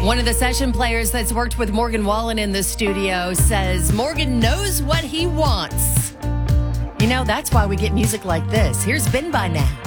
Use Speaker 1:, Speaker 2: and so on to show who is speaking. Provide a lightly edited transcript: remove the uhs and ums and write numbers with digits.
Speaker 1: One of the session players that's worked with Morgan Wallen in the studio says Morgan knows what he wants. You know, that's why we get music like this. Here's Been By Now.